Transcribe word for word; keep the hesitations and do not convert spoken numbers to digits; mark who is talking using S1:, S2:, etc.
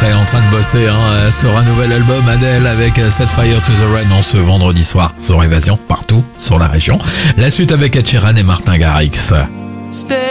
S1: est en train de bosser hein, sur un nouvel album, Adele, avec Set Fire to the Rain en ce vendredi soir sur Évasion, partout sur la région. La suite avec Ed Sheeran et Martin Garrix.